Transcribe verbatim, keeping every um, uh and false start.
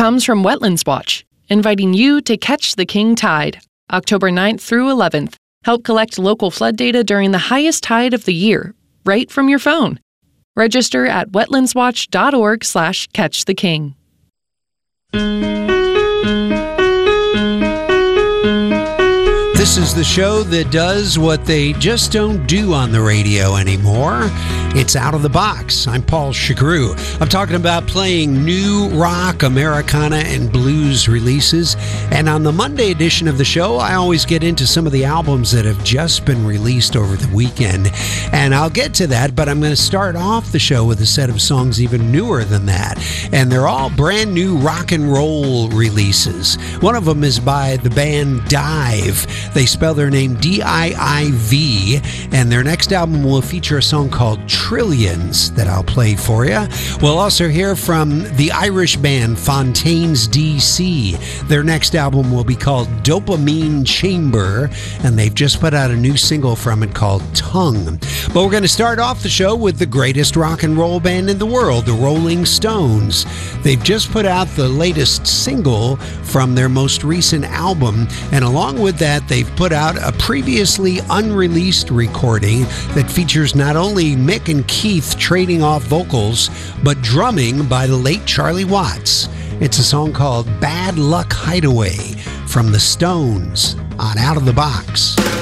comes from Wetlands Watch, inviting you to catch the king tide, October ninth through eleventh. Help collect local flood data during the highest tide of the year, right from your phone. Register at wetlandswatch.org slash catch the king. This is the show that does what they just don't do on the radio anymore. It's Out of the Box. I'm Paul Chagru. I'm talking about playing new rock, Americana, and blues releases. And on the Monday edition of the show, I always get into some of the albums that have just been released over the weekend. And I'll get to that, but I'm going to start off the show with a set of songs even newer than that. And they're all brand new rock and roll releases. One of them is by the band Dive. They spell their name D I I V, and their next album will feature a song called Trillions that I'll play for you. We'll also hear from the Irish band Fontaines D C. Their next album will be called Dopamine Chamber, and they've just put out a new single from it called Tongue. But we're going to start off the show with the greatest rock and roll band in the world, the Rolling Stones. They've just put out the latest single from their most recent album, and along with that, they've put out a previously unreleased recording that features not only Mick and Keith trading off vocals, but drumming by the late Charlie Watts. It's a song called Bad Luck Hideaway from the Stones on Out of the Box.